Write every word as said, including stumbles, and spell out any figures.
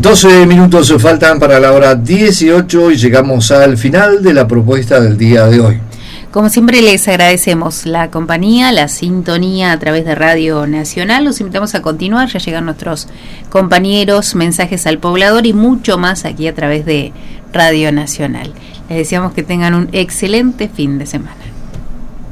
doce minutos faltan para la hora dieciocho y llegamos al final de la propuesta del día de hoy. Como siempre les agradecemos la compañía, la sintonía a través de Radio Nacional. Los invitamos a continuar, ya llegan nuestros compañeros, mensajes al poblador y mucho más aquí a través de Radio Nacional. Les deseamos que tengan un excelente fin de semana.